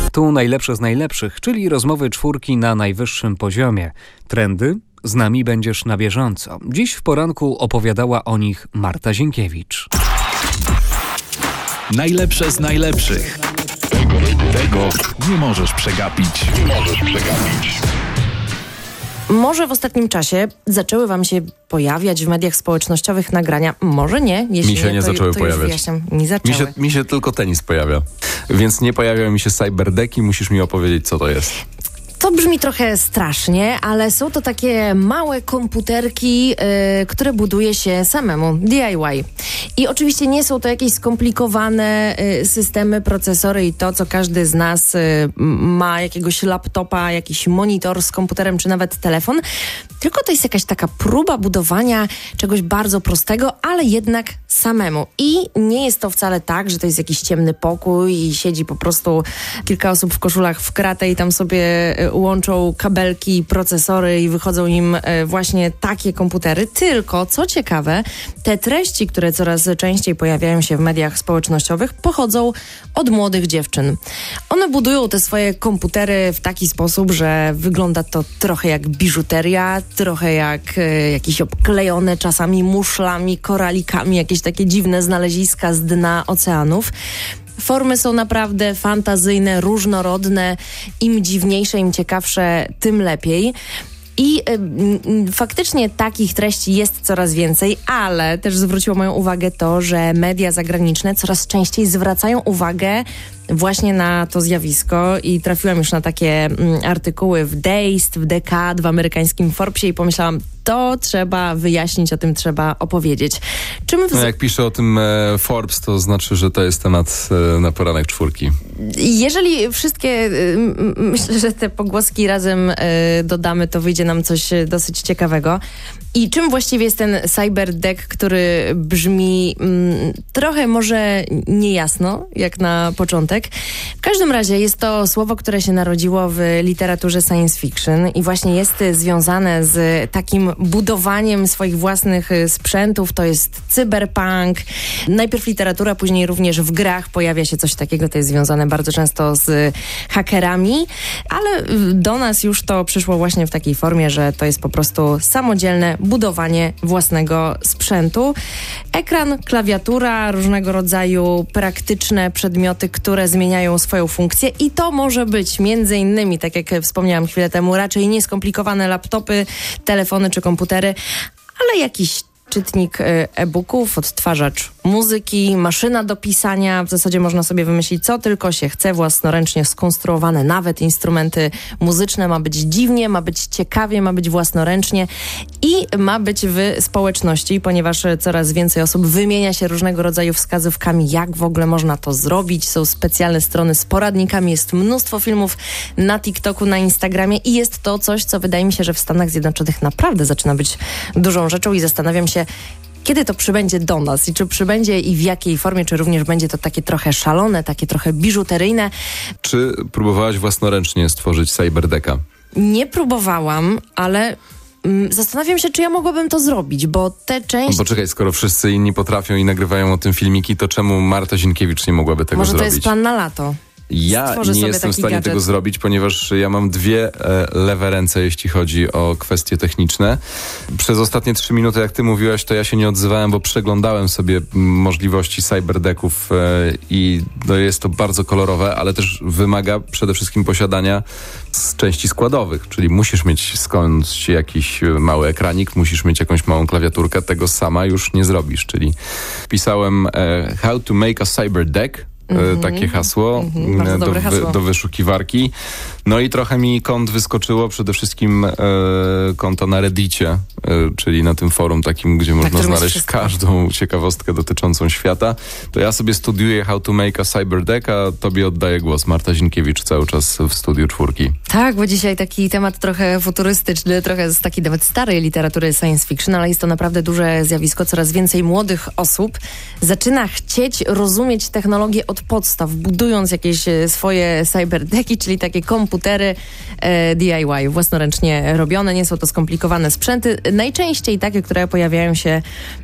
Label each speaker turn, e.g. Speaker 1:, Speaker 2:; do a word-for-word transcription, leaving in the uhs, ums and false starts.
Speaker 1: Tu najlepsze z najlepszych, czyli rozmowy czwórki na najwyższym poziomie. Trendy? Z nami będziesz na bieżąco. Dziś w poranku opowiadała o nich Marta Zienkiewicz.
Speaker 2: Najlepsze z najlepszych. Tego nie możesz przegapić. Nie możesz przegapić.
Speaker 3: Może w ostatnim czasie zaczęły wam się pojawiać w mediach społecznościowych nagrania. Może nie. Jeśli
Speaker 4: mi się nie,
Speaker 3: nie to,
Speaker 4: zaczęły
Speaker 3: to
Speaker 4: pojawiać.
Speaker 3: Wyjaśniam. Nie zaczęły.
Speaker 4: Mi się, mi się tylko tenis pojawia. Więc nie pojawiają mi się cyberdeki. Musisz mi opowiedzieć, co to jest.
Speaker 3: To brzmi trochę strasznie, ale są to takie małe komputerki, yy, które buduje się samemu, D I Y. I oczywiście nie są to jakieś skomplikowane yy, systemy, procesory i to, co każdy z nas yy, ma, jakiegoś laptopa, jakiś monitor z komputerem, czy nawet telefon. Tylko to jest jakaś taka próba budowania czegoś bardzo prostego, ale jednak samemu. I nie jest to wcale tak, że to jest jakiś ciemny pokój i siedzi po prostu kilka osób w koszulach w kratę i tam sobie yy, łączą kabelki, procesory i wychodzą im właśnie takie komputery. Tylko, co ciekawe, te treści, które coraz częściej pojawiają się w mediach społecznościowych, pochodzą od młodych dziewczyn. One budują te swoje komputery w taki sposób, że wygląda to trochę jak biżuteria, trochę jak e, jakieś obklejone czasami muszlami, koralikami, jakieś takie dziwne znaleziska z dna oceanów. Formy są naprawdę fantazyjne, różnorodne. Im dziwniejsze, im ciekawsze, tym lepiej. I y, faktycznie takich treści jest coraz więcej, ale też zwróciło moją uwagę to, że media zagraniczne coraz częściej zwracają uwagę właśnie na to zjawisko i trafiłam już na takie mm, artykuły w Dazed, w Decade, w amerykańskim Forbesie i pomyślałam, to trzeba wyjaśnić, o tym trzeba opowiedzieć. Czym w...
Speaker 4: No jak pisze o tym e, Forbes, to znaczy, że to jest temat e, na poranek czwórki.
Speaker 3: Jeżeli wszystkie, y, myślę, że te pogłoski razem y, dodamy, to wyjdzie nam coś dosyć ciekawego. I czym właściwie jest ten cyberdeck, który brzmi mm, trochę może niejasno, jak na początek. W każdym razie jest to słowo, które się narodziło w literaturze science fiction i właśnie jest związane z takim budowaniem swoich własnych sprzętów. To jest cyberpunk. Najpierw literatura, później również w grach pojawia się coś takiego. To jest związane bardzo często z hakerami, ale do nas już to przyszło właśnie w takiej formie, że to jest po prostu samodzielne budowanie własnego sprzętu. Ekran, klawiatura, różnego rodzaju praktyczne przedmioty, które zmieniają swoją funkcję i to może być między innymi, tak jak wspomniałam chwilę temu, raczej nieskomplikowane laptopy, telefony czy komputery, ale jakiś czytnik e-booków, odtwarzacz muzyki, maszyna do pisania. W zasadzie można sobie wymyślić, co tylko się chce, własnoręcznie skonstruowane, nawet instrumenty muzyczne. Ma być dziwnie, ma być ciekawie, ma być własnoręcznie i ma być w społeczności, ponieważ coraz więcej osób wymienia się różnego rodzaju wskazówkami, jak w ogóle można to zrobić. Są specjalne strony z poradnikami, jest mnóstwo filmów na TikToku, na Instagramie i jest to coś, co wydaje mi się, że w Stanach Zjednoczonych naprawdę zaczyna być dużą rzeczą i zastanawiam się, kiedy to przybędzie do nas i czy przybędzie i w jakiej formie, czy również będzie to takie trochę szalone, takie trochę biżuteryjne.
Speaker 4: Czy próbowałaś własnoręcznie stworzyć cyberdeka?
Speaker 3: Nie próbowałam, ale mm, zastanawiam się, czy ja mogłabym to zrobić, bo te części...
Speaker 4: Poczekaj, skoro wszyscy inni potrafią i nagrywają o tym filmiki, to czemu Marta Zienkiewicz nie mogłaby tego
Speaker 3: Może
Speaker 4: zrobić?
Speaker 3: to jest plan na lato.
Speaker 4: Ja
Speaker 3: Stworzę
Speaker 4: nie
Speaker 3: sobie
Speaker 4: jestem w
Speaker 3: taki
Speaker 4: stanie
Speaker 3: gadżet.
Speaker 4: tego zrobić, ponieważ ja mam dwie e, lewe ręce, jeśli chodzi o kwestie techniczne. Przez ostatnie trzy minuty, jak ty mówiłaś, to ja się nie odzywałem, bo przeglądałem sobie m, możliwości cyberdecków e, i no, jest to bardzo kolorowe, ale też wymaga przede wszystkim posiadania z części składowych, czyli musisz mieć skądś jakiś mały ekranik, musisz mieć jakąś małą klawiaturkę, tego sama już nie zrobisz, czyli pisałem e, how to make a cyberdeck, Mm-hmm. takie hasło,
Speaker 3: mm-hmm.
Speaker 4: do, wy,
Speaker 3: hasło
Speaker 4: do wyszukiwarki. No i trochę mi kont wyskoczyło, przede wszystkim e, konto na Reddicie, e, czyli na tym forum takim, gdzie na można znaleźć każdą ciekawostkę dotyczącą świata. To ja sobie studiuję how to make a cyberdeck, a tobie oddaję głos. Marta Zienkiewicz cały czas w studiu czwórki.
Speaker 3: Tak, bo dzisiaj taki temat trochę futurystyczny, trochę z takiej nawet starej literatury science fiction, ale jest to naprawdę duże zjawisko. Coraz więcej młodych osób zaczyna chcieć rozumieć technologię od podstaw, budując jakieś swoje cyberdeki, czyli takie komputery e, D I Y, własnoręcznie robione. Nie są to skomplikowane sprzęty. Najczęściej takie, które pojawiają się